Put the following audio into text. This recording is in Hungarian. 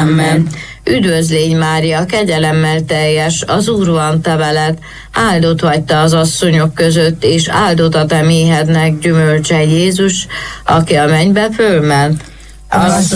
Amen. Üdvözlégy Mária, kegyelemmel teljes, az Úr van te veled, áldott vagy te az asszonyok között, és áldott a te méhednek gyümölcse Jézus, aki a mennybe fölment.